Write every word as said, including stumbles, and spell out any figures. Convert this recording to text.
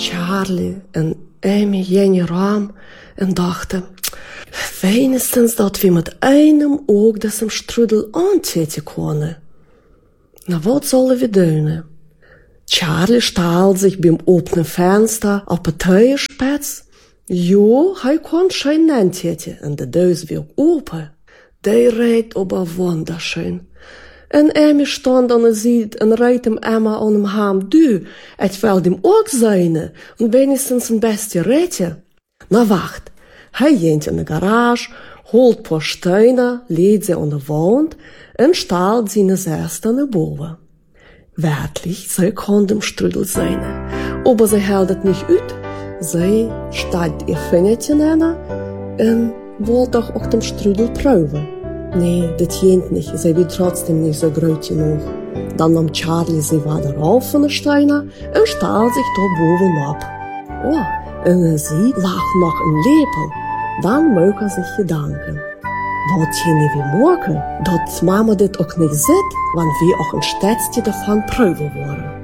Charlie en Amy gingen raam en dachten, wenigstens dat we met einem oog diesem strudel aantäten kunnen. Na, wat zullen we doen? Charlie stahl sich beim offenen Fenster auf Parteienspitz. Jo, hij kon schön aantäten en de deur weer open. Die reed aber wunderschön. En Amy stand an der Seite en reed hem Emma an hem Ham. Du, het wil dem ook zijn, und wenigstens een beste rätje. Na wacht, hij ging in de garage, holt paar Steine, lädt sie an der Wand en stahl seine Säste naar boven. Werklich, zij kon dem Strudel zijn, aber zij held het nicht uit. Zij steigt ihr Fingerchen an en wollte doch auch dem Strudel proben. Nee, das geht nicht. Sie wird trotzdem nicht so groß genug. Dann nahm Charlie sie wieder rauf von den Steinen und stahl sich da boven ab. Oh, und sie lag noch im Lepel. Dann mögen sich Gedanken. Wat gingen wir morgen? Dat Mama dit ook niet zit, want wir auch ein Städtchen davon proben wollen.